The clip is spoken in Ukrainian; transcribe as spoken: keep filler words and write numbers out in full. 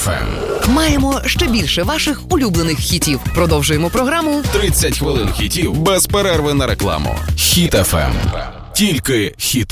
еф ем. Маємо ще більше ваших улюблених хітів. Продовжуємо програму тридцять хвилин хітів без перерви на рекламу. Хіт еф ем. Тільки хіт.